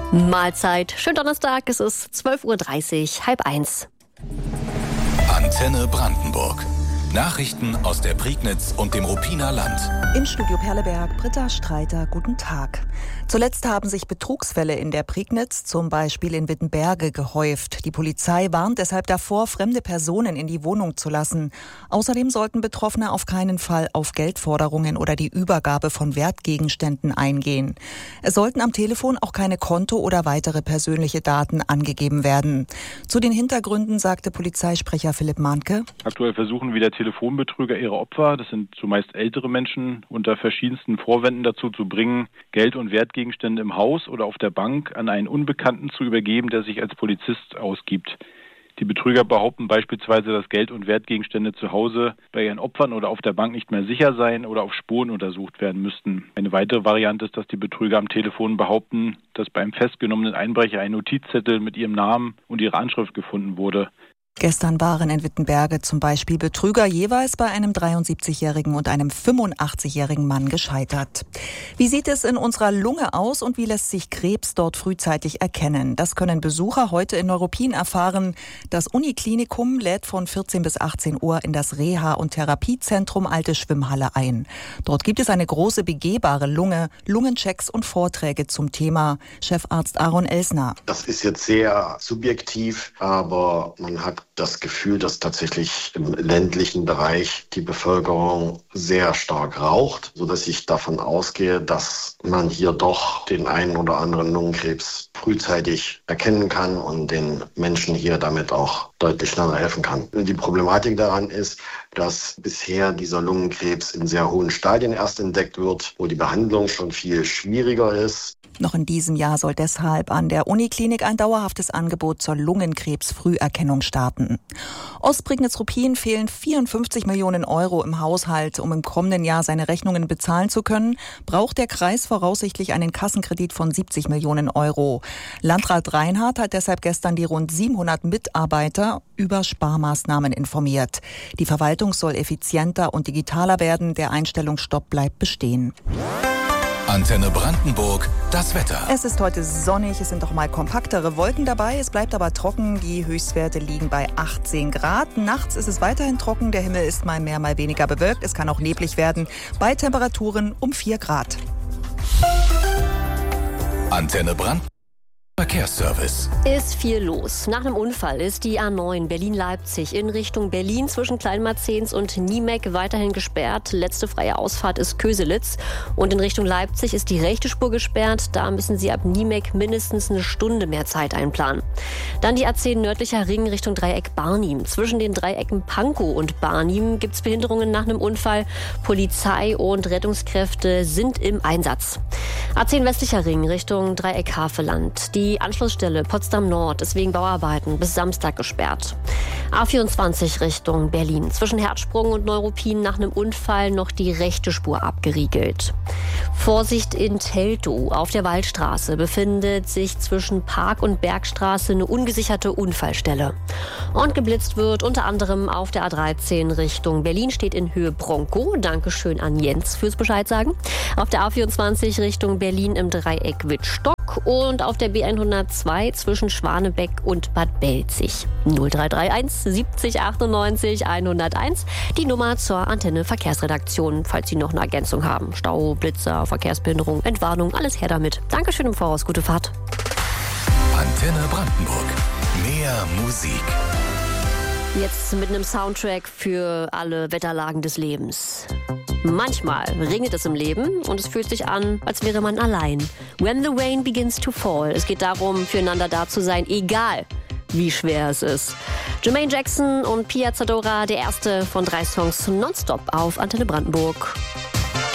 Mahlzeit. Schönen Donnerstag, es ist 12:30 Uhr, 12:30. Antenne Brandenburg. Nachrichten aus der Prignitz und dem Ruppiner Land. Im Studio Perleberg, Britta Streiter, guten Tag. Zuletzt haben sich Betrugsfälle in der Prignitz, zum Beispiel in Wittenberge, gehäuft. Die Polizei warnt deshalb davor, fremde Personen in die Wohnung zu lassen. Außerdem sollten Betroffene auf keinen Fall auf Geldforderungen oder die Übergabe von Wertgegenständen eingehen. Es sollten am Telefon auch keine Konto- oder weitere persönliche Daten angegeben werden. Zu den Hintergründen sagte Polizeisprecher Philipp Mahnke: Aktuell versuchen wieder Telefonbetrüger ihre Opfer, das sind zumeist ältere Menschen, unter verschiedensten Vorwänden dazu zu bringen, Geld- und Wertgegenstände im Haus oder auf der Bank an einen Unbekannten zu übergeben, der sich als Polizist ausgibt. Die Betrüger behaupten beispielsweise, dass Geld- und Wertgegenstände zu Hause bei ihren Opfern oder auf der Bank nicht mehr sicher seien oder auf Spuren untersucht werden müssten. Eine weitere Variante ist, dass die Betrüger am Telefon behaupten, dass beim festgenommenen Einbrecher ein Notizzettel mit ihrem Namen und ihrer Anschrift gefunden wurde. Gestern waren in Wittenberge zum Beispiel Betrüger jeweils bei einem 73-jährigen und einem 85-jährigen Mann gescheitert. Wie sieht es in unserer Lunge aus und wie lässt sich Krebs dort frühzeitig erkennen? Das können Besucher heute in Neuruppin erfahren. Das Uniklinikum lädt von 14 bis 18 Uhr in das Reha- und Therapiezentrum Alte Schwimmhalle ein. Dort gibt es eine große begehbare Lunge, Lungenchecks und Vorträge zum Thema. Chefarzt Aaron Elsner. Das ist jetzt sehr subjektiv, aber man hat das Gefühl, dass tatsächlich im ländlichen Bereich die Bevölkerung sehr stark raucht, sodass ich davon ausgehe, dass man hier doch den einen oder anderen Lungenkrebs frühzeitig erkennen kann und den Menschen hier damit auch deutlich schneller helfen kann. Die Problematik daran ist, dass bisher dieser Lungenkrebs in sehr hohen Stadien erst entdeckt wird, wo die Behandlung schon viel schwieriger ist. Noch in diesem Jahr soll deshalb an der Uniklinik ein dauerhaftes Angebot zur Lungenkrebsfrüherkennung starten. Ostprignitz-Ruppin fehlen 54 Millionen Euro im Haushalt. Um im kommenden Jahr seine Rechnungen bezahlen zu können, braucht der Kreis voraussichtlich einen Kassenkredit von 70 Millionen Euro. Landrat Reinhardt hat deshalb gestern die rund 700 Mitarbeiter über Sparmaßnahmen informiert. Die Verwaltung soll effizienter und digitaler werden. Der Einstellungsstopp bleibt bestehen. Antenne Brandenburg, das Wetter. Es ist heute sonnig, es sind doch mal kompaktere Wolken dabei. Es bleibt aber trocken, die Höchstwerte liegen bei 18 Grad. Nachts ist es weiterhin trocken, der Himmel ist mal mehr, mal weniger bewölkt. Es kann auch neblig werden, bei Temperaturen um 4 Grad. Antenne Brandenburg. Verkehrsservice. Ist viel los. Nach einem Unfall ist die A9 Berlin-Leipzig in Richtung Berlin zwischen Kleinmarzens und Niemek weiterhin gesperrt. Letzte freie Ausfahrt ist Köselitz. Und in Richtung Leipzig ist die rechte Spur gesperrt. Da müssen Sie ab Niemek mindestens eine Stunde mehr Zeit einplanen. Dann die A10 nördlicher Ring Richtung Dreieck Barnim. Zwischen den Dreiecken Pankow und Barnim gibt es Behinderungen nach einem Unfall. Polizei und Rettungskräfte sind im Einsatz. A10 westlicher Ring Richtung Dreieck Havelland. Die Anschlussstelle Potsdam Nord ist wegen Bauarbeiten bis Samstag gesperrt. A24 Richtung Berlin. Zwischen Herzsprung und Neuruppin nach einem Unfall noch die rechte Spur abgeriegelt. Vorsicht in Teltow. Auf der Waldstraße befindet sich zwischen Park- und Bergstraße eine ungesicherte Unfallstelle. Und geblitzt wird unter anderem auf der A13 Richtung Berlin, steht in Höhe Bronco. Dankeschön an Jens fürs Bescheid sagen. Auf der A24 Richtung Berlin im Dreieck Wittstock. Und auf der B102 zwischen Schwanebeck und Bad Belzig. 0331 70 98 101, die Nummer zur Antenne Verkehrsredaktion, falls Sie noch eine Ergänzung haben. Stau, Blitzer, Verkehrsbehinderung, Entwarnung, alles her damit. Dankeschön im Voraus, gute Fahrt. Antenne Brandenburg. Mehr Musik. Jetzt mit einem Soundtrack für alle Wetterlagen des Lebens. Manchmal regnet es im Leben und es fühlt sich an, als wäre man allein. When the rain begins to fall. Es geht darum, füreinander da zu sein, egal wie schwer es ist. Jermaine Jackson und Pia Zadora, der erste von 3 Songs nonstop auf Antenne Brandenburg.